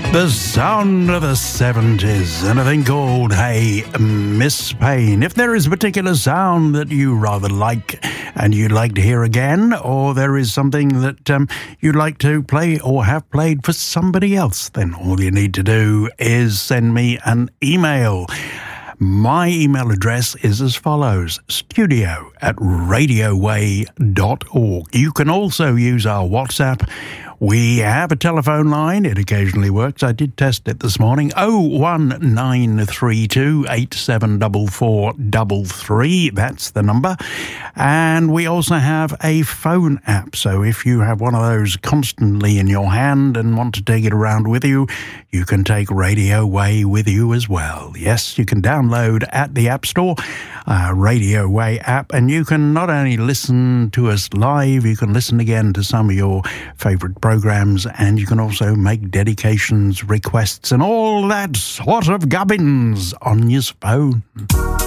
The sound of the 70s, and a thing called Hey Miss Payne. If there is a particular sound that you rather like and you'd like to hear again, or there is something that you'd like to play or have played for somebody else, then all you need to do is send me an email. My email address is as follows: studio@radioway.org. You can also use our WhatsApp. We have a telephone line. It occasionally works. I did test it this morning. 01932 874433. That's the number. And we also have a phone app. So if you have one of those constantly in your hand and want to take it around with you, you can take Radio Way with you as well. Yes, you can download at the App Store, Radio Way app, and you can not only listen to us live, you can listen again to some of your favourite programs, and you can also make dedications, requests, and all that sort of gubbins on your phone.